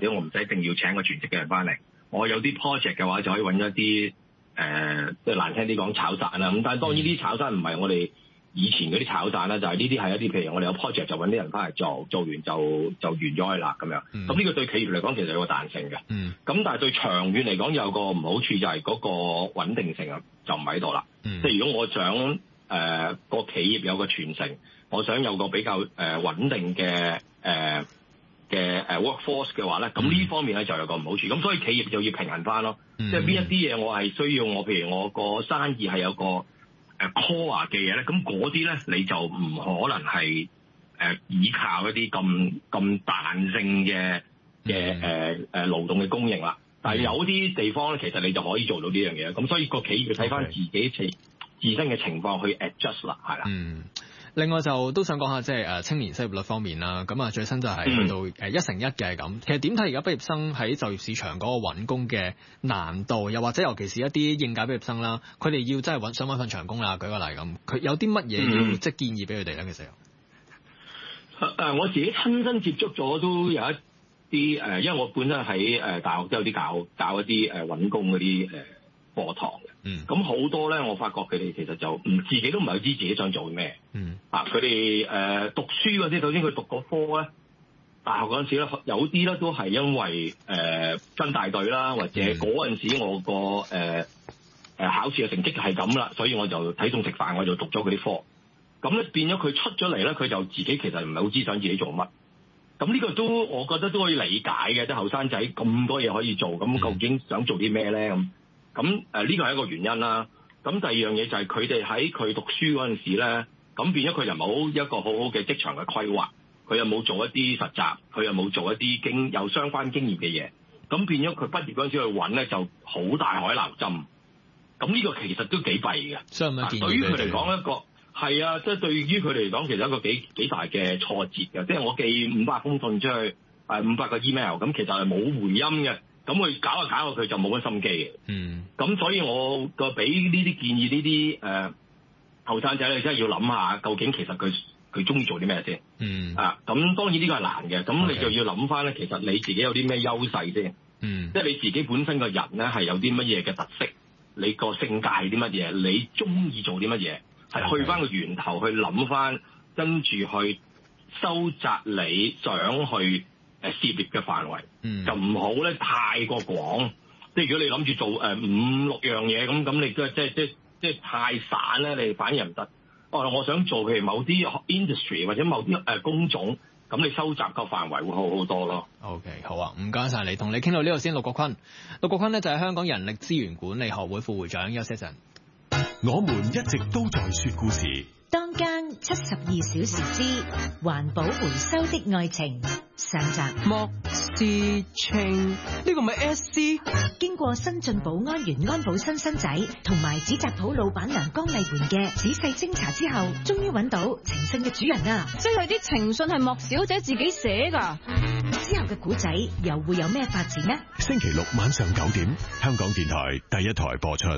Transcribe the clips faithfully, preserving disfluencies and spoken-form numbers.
者我唔使一定要請個全職嘅人翻嚟，我有啲 project 嘅話就可以揾一啲誒，即係難聽啲講炒散啦。咁但係當然啲炒散唔係我哋以前嗰啲炒散啦，就係呢啲係一啲譬如我哋有 project 就揾啲人翻嚟做，做完就就完咗去啦咁樣。咁呢、嗯、個對企業嚟講其實有個彈性嘅。咁、嗯、但係對長遠嚟講有個唔好處就係嗰個穩定性啊，就唔喺度啦。即係、嗯、如果我想誒、呃、個企業有個傳承，我想有個比較誒、呃、穩定嘅誒嘅誒 workforce 嘅話咧，咁呢、嗯、方面咧就有個唔好處。咁所以企業就要平衡翻咯。嗯、即係邊一啲嘢我係需要我，譬如我個生意係有個誒 core 嘅嘢咧，咁嗰啲咧你就唔可能係誒、呃、依靠一啲咁咁彈性嘅嘅誒誒勞動嘅供應啦。但係有啲地方咧，其實你就可以做到呢樣嘢。咁所以個企業睇翻自己自自身嘅情況去 adjust 啦，係啦。嗯。 另外就都想講下即係誒青年失業率方面啦。咁啊最新就係去到誒一成一嘅咁。其實點睇而家畢業生喺就業市場嗰個揾工嘅難度，又或者尤其是一啲應屆畢業生啦，佢哋要真係揾想揾份長工啦，舉個例咁，佢有啲乜嘢要、嗯、即係建議俾佢哋咧？其實誒我自己親身接觸咗都有一啲誒，因為我本身喺誒大學都有啲教教一啲誒揾工嗰啲誒課堂嘅。嗯，咁好多咧，我發覺佢哋其實就唔自己都唔係知自己想做咩。嗯，啊，佢哋誒讀書嗰啲，首先佢讀嗰科咧，大學嗰陣時咧，有啲咧都係因為誒、呃、跟大隊啦，或者嗰陣時我個誒誒考試嘅成績係咁啦，所以我就睇餸食飯，我就讀咗嗰啲科。咁咧變咗佢出咗嚟咧，佢就自己其實唔係好知想自己做乜。咁呢個都我覺得都可以理解嘅，即係後生仔咁多嘢可以做，咁究竟想做啲咩咧咁？咁誒呢個係一個原因啦。咁第二樣嘢就係佢哋喺佢讀書嗰陣時咧，咁變咗佢就冇一個好好嘅職場嘅規劃，佢又冇做一啲實習，佢又冇做一啲經有相關經驗嘅嘢，咁變咗佢畢業嗰陣時去揾咧就好大海撈針。咁呢個其實都幾弊嘅。所以對於佢嚟講一個係啊，即係對於佢哋嚟講其實一個幾幾大嘅挫折嘅。即係我寄五百封信出去，誒五百個 email，咁其實係冇回音嘅。咁佢搞下搞下佢就冇乜心機嘅。嗯。咁所以我個俾呢啲建議呢啲誒後生仔咧，真係要諗下究竟其實佢佢中意做啲咩先。嗯。啊，咁當然呢個係難嘅。咁你就要諗翻咧，其實你自己有啲咩優勢先。嗯。即係你自己本身個人咧係有啲乜嘢嘅特色，你個性格係啲乜嘢，你中意做啲乜嘢，係去翻個源頭去諗翻，跟住去收窄你想去誒涉獵嘅範圍，嗯、就唔好咧太過廣。即係如果你諗住做誒、呃、五六樣嘢咁，咁你都即係即係即係太散咧，你反而唔得。哦，我想做譬如某啲 industry 或者某啲誒、呃、工種，咁你收窄個範圍會好好多咯。 OK， 好啊，唔該晒你，同你傾到呢度先。陸國坤，陸國坤呢就係香港人力資源管理學會副會長。休息陣。 我們一直都在說故事。 當間七十二小時之環保回收的愛情上集。 莫思清，呢個咪 S C？ 經過新晉保安員安保新新仔同埋紙紮鋪老闆娘江麗媛嘅仔細偵查之後，終於揾到情信嘅主人啊！ 即係啲情信係莫小姐自己寫㗎。 之後嘅古仔又會有咩發展呢？ 星期六晚上九點，香港電台第一台播出。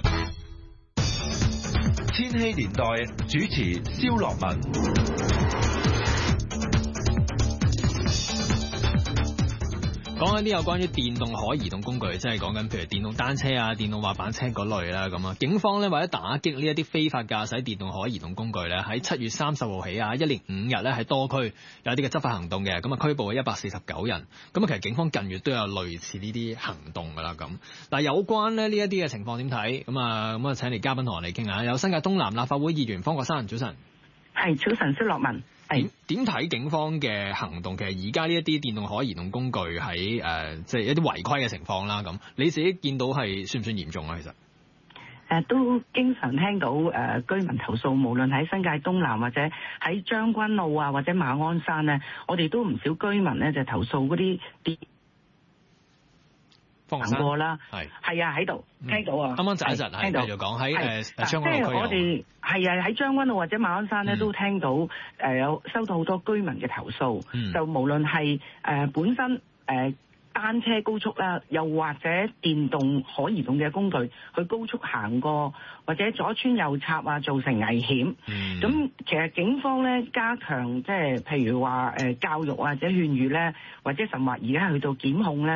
千禧年代主持蕭樂文。 講緊啲有關於電動可移動工具，即係講緊譬如電動單車啊、電動滑板車嗰類啦咁啊。警方咧為咗打擊呢一啲非法駕駛電動可移動工具咧，喺七月三十號起啊，一連五日咧喺多區有啲嘅執法行動嘅，咁啊拘捕咗一百四十九人。咁啊其實警方近月都有類似呢啲行動噶啦咁。但係有關咧呢一啲嘅情況點睇？咁啊咁啊請嚟嘉賓同我哋傾下。有新界東南立法會議員方國珊，早晨。 係，早晨，蕭樂文。 點點睇警方嘅行動？其實而家呢一啲電動可移動工具喺誒，即係一啲違規嘅情況啦。咁你自己見到係算唔算嚴重啊？其實誒，都經常聽到誒、呃、居民投訴，無論喺新界東南或者喺將軍澳啊，或者馬鞍山咧，我哋都唔少居民咧就投訴嗰啲電。行過啦，係係啊，喺度聽到啊， 啱啱窒一窒，係繼續講喺誒將軍澳區。即係我哋係啊，喺將軍澳或者馬鞍山咧，都聽到誒有收到好多居民嘅投訴，嗯、就無論係誒本身誒。呃單車高速啦，又或者電動可移動嘅工具去高速行過，或者左穿右插啊，造成危險。咁、嗯、其實警方咧加強即係譬如話誒教育或者勸喻咧，或者甚至話而家去到檢控咧。